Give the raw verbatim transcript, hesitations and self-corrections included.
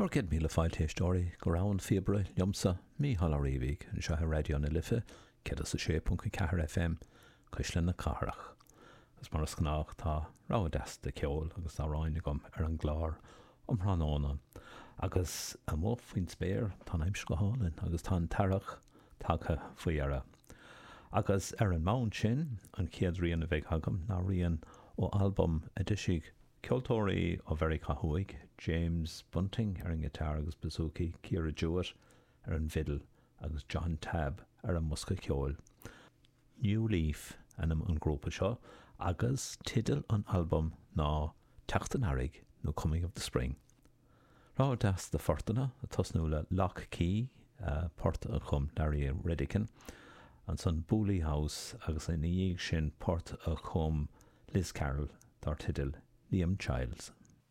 Nor ged míle fáiltéistóirí go raibh an fíobre liomsa mí halaríomhíg an seo radio na lifa céad sa sé punt ceathair F M Coisleán na Cathrach. Gus mar a scnách tá rádas de ceol agus tá ráinnig gom ar an glár om ranóna. Agus a mó faoin spéir tá aimse go hálinn agus tá an tarach take faoiara. Agus ar an mount sin an céad rion a bheith agam ná rion ó album a disig ceoltóirí ó Very Cahuig, James Bunting ar an gitar agus bazooki, Ciara Jewett ar an fiddle agus John Tabb ar an musca ceol. New Leaf anam an grúpa seo agus tidal an album ná Teachtan Airg nó Coming of the Spring. Rá das de fortana a tosnú le Loch Key uh, port a chum Larry Redican an son Booley House agus in dhéag sin port a chum Liz Carroll dar tidal Liam Childs.